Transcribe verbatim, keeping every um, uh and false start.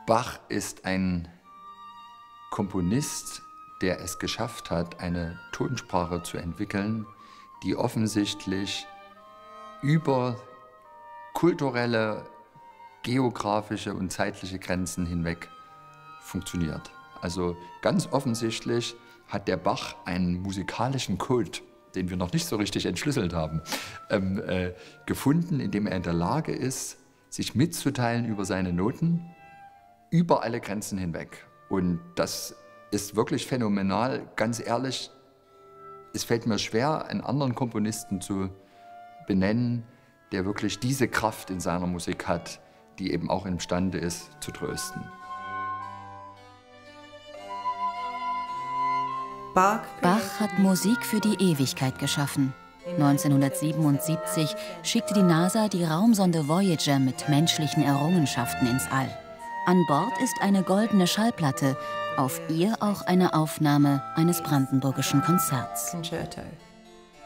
Bach ist ein Komponist, der es geschafft hat, eine Tonsprache zu entwickeln, die offensichtlich über kulturelle, geografische und zeitliche Grenzen hinweg funktioniert. Also ganz offensichtlich hat der Bach einen musikalischen Code, den wir noch nicht so richtig entschlüsselt haben, ähm, äh, gefunden, indem er in der Lage ist, sich mitzuteilen über seine Noten, über alle Grenzen hinweg. Und das ist wirklich phänomenal. Ganz ehrlich, es fällt mir schwer, einen anderen Komponisten zu benennen, der wirklich diese Kraft in seiner Musik hat, die eben auch imstande ist, zu trösten. Bach hat Musik für die Ewigkeit geschaffen. neunzehnhundertsiebenundsiebzig schickte die NASA die Raumsonde Voyager mit menschlichen Errungenschaften ins All. An Bord ist eine goldene Schallplatte, auf ihr auch eine Aufnahme eines brandenburgischen Konzerts.